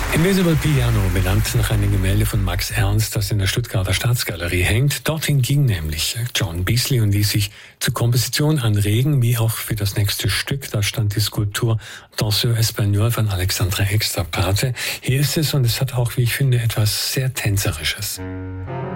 Invisible Piano, benannt nach einem Gemälde von Max Ernst, das in der Stuttgarter Staatsgalerie hängt. Dorthin ging nämlich John Beasley und ließ sich zur Komposition anregen, wie auch für das nächste Stück. Da stand die Skulptur Danseur Espagnol von Alexandra Exarchate. Hier ist es und es hat auch, wie ich finde, etwas sehr Tänzerisches.